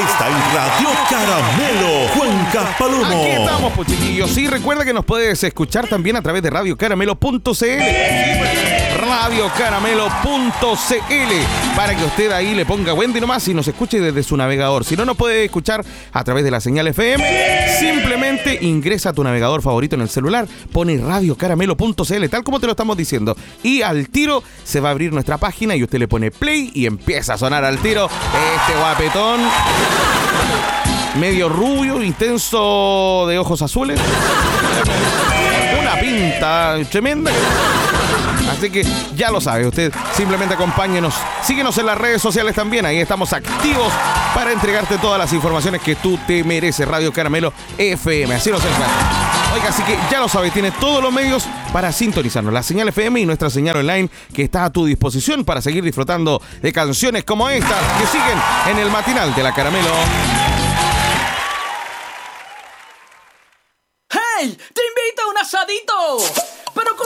está en Radio Caramelo, Cuenca Palomo. Aquí estamos, pues, chiquillos. Sí, recuerda que nos puedes escuchar también a través de radiocaramelo.cl. Radiocaramelo.cl, para que usted ahí le ponga Wendy nomás y nos escuche desde su navegador. Si no nos puede escuchar a través de la señal FM, simplemente ingresa a tu navegador favorito en el celular, pone radiocaramelo.cl, tal como te lo estamos diciendo, y al tiro se va a abrir nuestra página y usted le pone play y empieza a sonar al tiro este guapetón medio rubio, intenso, de ojos azules, una pinta tremenda. Así que ya lo sabe, usted simplemente acompáñenos, síguenos en las redes sociales también, ahí estamos activos para entregarte todas las informaciones que tú te mereces. Radio Caramelo FM, así nos encuentra. Oiga, así que ya lo sabe, tiene todos los medios para sintonizarnos, la señal FM y nuestra señal online, que está a tu disposición para seguir disfrutando de canciones como esta que siguen en el matinal de la Caramelo. ¡Hey! ¡Te invito a un asadito! ¡Pero